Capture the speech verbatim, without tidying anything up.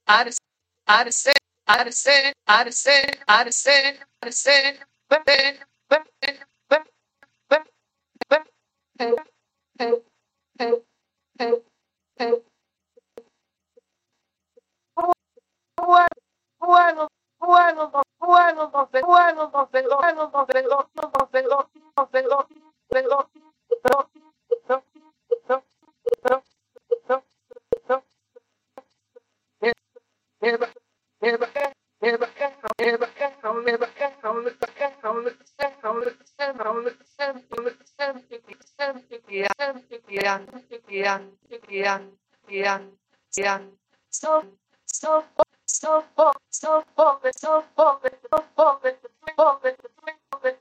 Arsen, arsen, arsen, arsen, arsen, arsen, ben, ben, ben, ben, ben, hey, hey, hey, hey, hey. Bueno, bueno, bueno, bueno, no sé, bueno, no sé, bueno, no sé, no sé, no sé, no sé, no sé, no sé, no sé, no sé, no sé, never, never, never, never, never, so, so, so, so, so, so, so, so,